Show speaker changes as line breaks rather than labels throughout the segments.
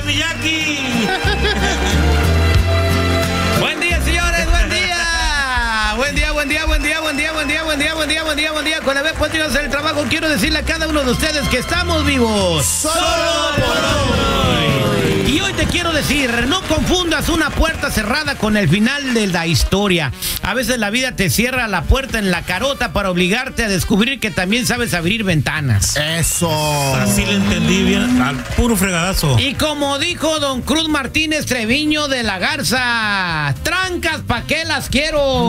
Miyagi!
Buen día, señores, buen día. Buen día. Con haber podido hacer el trabajo, quiero decirle a cada uno de ustedes que estamos vivos.
¡Solo por hoy!
Y hoy te quiero decir, no confundas una puerta cerrada con el final de la historia. A veces la vida te cierra la puerta en la carota para obligarte a descubrir que también sabes abrir ventanas.
Eso.
Así le entendí bien, al puro fregadazo.
Y como dijo don Cruz Martínez Treviño de la Garza, trancas, ¿pa' qué las quiero?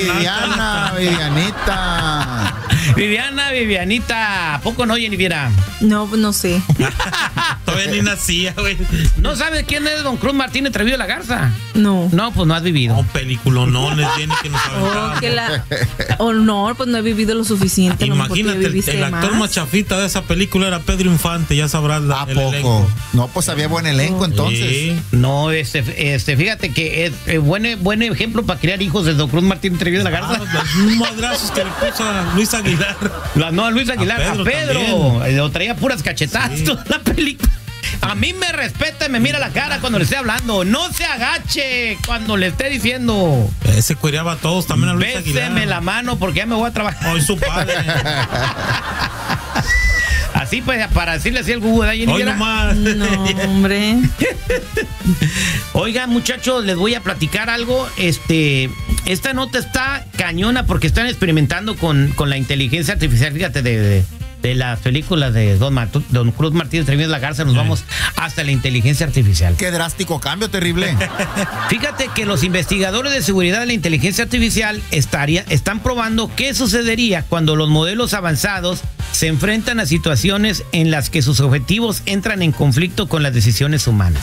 Vivianita, ¿a poco no, Jennifer?
No, no sé.
Todavía ni nacía, güey.
¿No sabes quién es don Cruz Martínez Treviño de la Garza?
No.
No, pues no has vivido.
Un peliculonones tiene que nos aventamos.
No, pues no he vivido lo suficiente.
Imagínate, el actor más chafita de esa película era Pedro Infante, ya sabrás
¿A poco? Elenco. No, pues había buen elenco entonces.
Sí.
No, fíjate que es buen ejemplo para criar hijos de don Cruz Martínez Treviño de la Garza.
Los madrazos que le puso a Luis Aguilar.
No, a Luis Aguilar, a Pedro. Lo traía puras cachetadas toda la película. A mí me respeta y me mira la cara cuando le esté hablando. No se agache cuando le esté diciendo.
Ese cuereaba a todos, también a Luis Aguilar.
Béseme la mano porque ya me voy a trabajar.
Hoy su padre.
Así pues, para decirle así al Google de ahí.
Hoy nomás.
No, hombre.
Oigan, muchachos, les voy a platicar algo. Esta nota está cañona porque están experimentando con la inteligencia artificial. Fíjate, de las películas de don Cruz Martínez Treviño de la Garza, nos vamos hasta la inteligencia artificial.
Qué drástico cambio, terrible.
Fíjate que los investigadores de seguridad de la inteligencia artificial están probando qué sucedería cuando los modelos avanzados se enfrentan a situaciones en las que sus objetivos entran en conflicto con las decisiones humanas.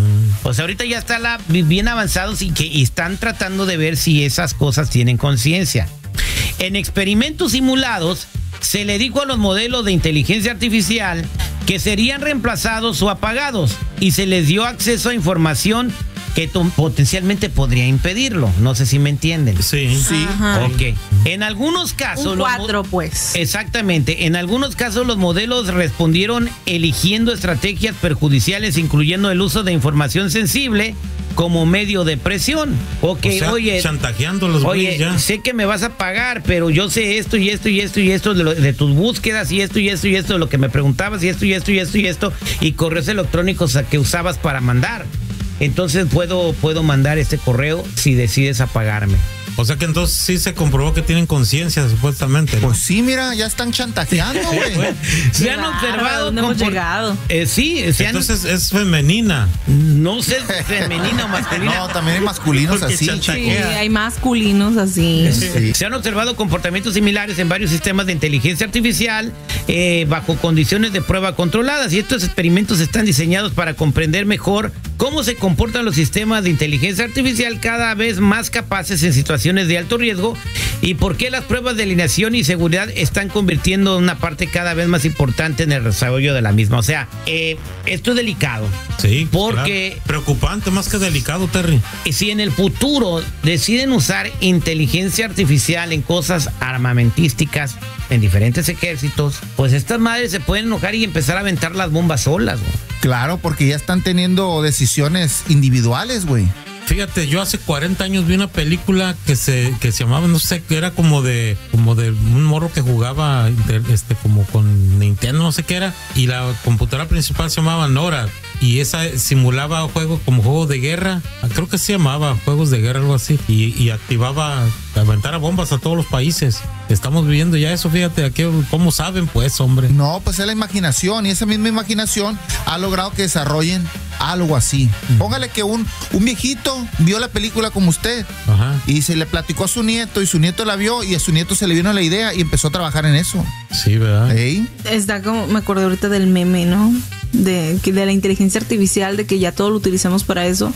O sea, ahorita ya están bien avanzados y están tratando de ver si esas cosas tienen conciencia. En experimentos simulados, se le dijo a los modelos de inteligencia artificial que serían reemplazados o apagados y se les dio acceso a información que potencialmente podría impedirlo. No sé si me entienden.
Sí.
Ajá.
Ok. En algunos casos...
Un 4, pues.
Exactamente. En algunos casos los modelos respondieron eligiendo estrategias perjudiciales, incluyendo el uso de información sensible como medio de presión. Ok,
o sea,
oye,
chantajeando los güeyes ya.
Sé que me vas a pagar, pero yo sé esto y esto y esto y esto de tus búsquedas y esto y esto y esto de lo que me preguntabas y esto y esto y esto y esto y correos electrónicos que usabas para mandar. Entonces puedo mandar este correo si decides apagarme.
O sea que entonces sí se comprobó que tienen conciencia, supuestamente, ¿no?
Pues sí, mira, ya están chantajeando, güey.
Se han observado.
¿Dónde hemos llegado?
Sí,
entonces es femenina.
No sé si femenina o masculina.
No, también hay masculinos
Porque
así.
Sí, hay masculinos así.
Sí.
Se han observado comportamientos similares en varios sistemas de inteligencia artificial bajo condiciones de prueba controladas, y estos experimentos están diseñados para comprender mejor cómo se comportan los sistemas de inteligencia artificial cada vez más capaces en situaciones de alto riesgo y por qué las pruebas de alineación y seguridad están convirtiendo en una parte cada vez más importante en el desarrollo de la misma. O sea, esto es delicado.
Sí,
porque
claro. Preocupante más que delicado, Terry.
Si en el futuro deciden usar inteligencia artificial en cosas armamentísticas en diferentes ejércitos, pues estas madres se pueden enojar y empezar a aventar las bombas solas, güey.
Claro, porque ya están teniendo decisiones individuales, güey.
Fíjate, yo hace 40 años vi una película que se llamaba, no sé, que era como de un morro que jugaba como con Nintendo, no sé qué era, y la computadora principal se llamaba Nora, y esa simulaba juegos de guerra, creo que se llamaba juegos de guerra, algo así, y activaba, aventara bombas a todos los países. Estamos viviendo ya eso, fíjate, aquí, ¿cómo saben, pues, hombre?
No, pues es la imaginación, y esa misma imaginación ha logrado que desarrollen algo así. Póngale que un viejito vio la película como usted.
Ajá.
Y se le platicó a su nieto y su nieto la vio y a su nieto se le vino la idea y empezó a trabajar en eso.
Sí, ¿verdad?
¿Sí?
Está como, me acordé ahorita del meme, ¿no? De la inteligencia artificial, de que ya todo lo utilizamos para eso.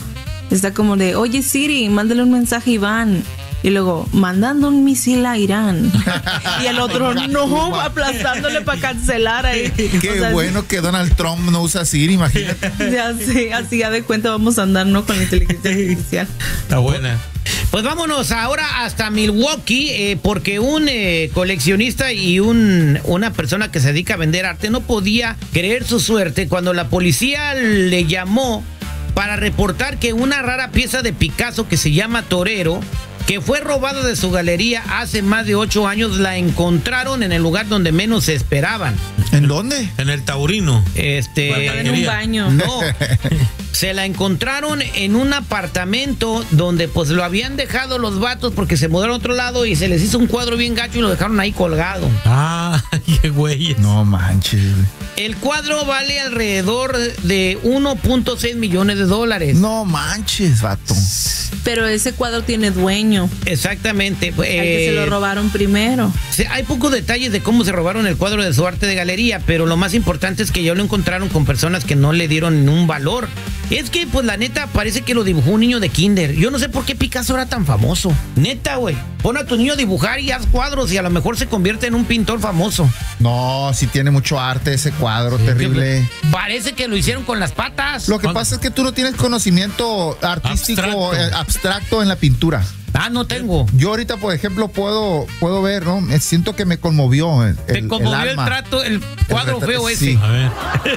está como de, oye Siri, mándale un mensaje a Iván. Y luego, mandando un misil a Irán. Y el otro, no, aplastándole para cancelar ahí.
Qué bueno que Donald Trump no usa Siri, imagínate.
Así ya de cuenta vamos a andar, ¿no? Con la inteligencia artificial.
Está buena.
Pues vámonos ahora hasta Milwaukee, porque un coleccionista y una persona que se dedica a vender arte no podía creer su suerte cuando la policía le llamó para reportar que una rara pieza de Picasso que se llama Torero, que fue robada de su galería hace más de 8 años, la encontraron en el lugar donde menos se esperaban.
¿En dónde?
En el Taurino.
En un baño.
No, se la encontraron en un apartamento donde pues lo habían dejado los vatos porque se mudaron a otro lado y se les hizo un cuadro bien gacho y lo dejaron ahí colgado.
Ah, qué güey.
No manches, güey.
El cuadro vale alrededor de 1.6 millones de dólares.
No manches, vato.
Pero ese cuadro tiene dueño.
Exactamente.
Al que se lo robaron primero.
Hay pocos detalles de cómo se robaron el cuadro de su arte de galería, pero lo más importante es que ya lo encontraron con personas que no le dieron un valor. Es que, pues, la neta, parece que lo dibujó un niño de kinder. Yo no sé por qué Picasso era tan famoso. Neta, güey. Pon a tu niño a dibujar y haz cuadros y a lo mejor se convierte en un pintor famoso.
No, sí tiene mucho arte ese cuadro, terrible.
Parece que lo hicieron con las patas.
Lo que pasa es que tú no tienes conocimiento artístico abstracto en la pintura.
Ah, no tengo.
Yo ahorita, por ejemplo, puedo ver, ¿no? Siento que me conmovió
Te conmovió el
alma.
trato, el cuadro feo ese.
Sí.
A ver.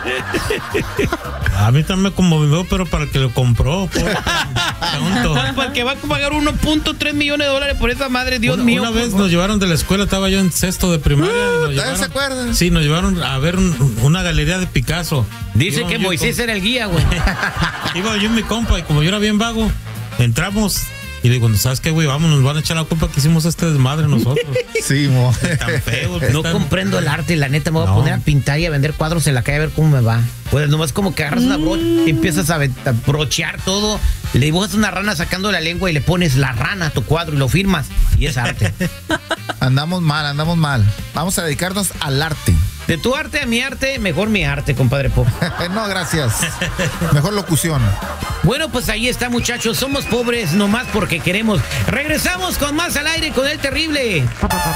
A mí también me conmovió, pero para el que lo compró, pues,
Para el que va a pagar 1.3 millones de dólares por esa madre, Dios mío.
Una vez nos llevaron de la escuela, estaba yo en sexto de primaria. Y
¿Todavía se acuerdan?
Sí, nos llevaron a ver una galería de Picasso.
Dice que Moisés era el guía, güey.
Iba yo y mi compa, y como yo era bien vago, entramos. Y le digo, ¿sabes qué, güey? Vamos, nos van a echar la culpa que hicimos este desmadre nosotros.
Sí, mo.
Tan feo.
No comprendo el arte, la neta, me voy a poner a pintar y a vender cuadros en la calle a ver cómo me va. Pues nomás como que agarras una brocha y empiezas a brochear todo, le dibujas una rana sacando la lengua y le pones la rana a tu cuadro y lo firmas. Y es arte.
Andamos mal. Vamos a dedicarnos al arte.
De tu arte a mi arte, mejor mi arte, compadre Pop.
No, gracias. Mejor locución.
Bueno, pues ahí está, muchachos. Somos pobres nomás porque queremos. Regresamos con más al aire con el terrible.